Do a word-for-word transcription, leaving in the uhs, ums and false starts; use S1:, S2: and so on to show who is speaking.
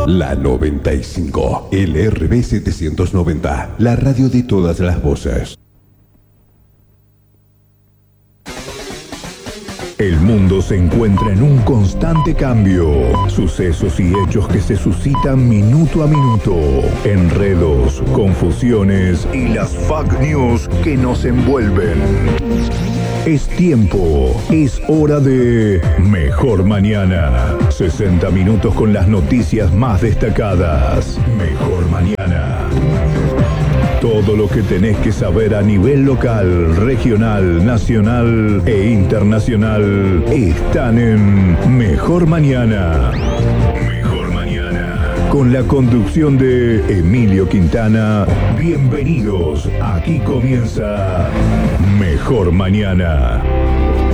S1: La noventa y cinco, L R B setecientos noventa, la radio de todas las voces.
S2: El mundo se encuentra en un constante cambio. Sucesos y hechos que se suscitan minuto a minuto. Enredos, confusiones y las fake news que nos envuelven. Es tiempo, es hora de Mejor Mañana. sesenta minutos con las noticias más destacadas. Mejor Mañana. Todo lo que tenés que saber a nivel local, regional, nacional e internacional están en Mejor Mañana. Mejor Mañana. Con la conducción de Emilio Quintana. Bienvenidos. Aquí comienza Mejor Mañana.